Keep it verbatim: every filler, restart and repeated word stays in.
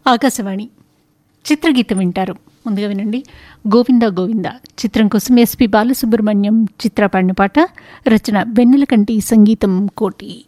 ఆకాశవాణి చిత్రగీతం వింటారు. ముందుగా వినండి గోవింద గోవింద చిత్రం కోసం ఎస్పి బాలసుబ్రహ్మణ్యం చిత్ర పాడిన పాట, రచన వెన్నెలకంటి, సంగీతం కోటి.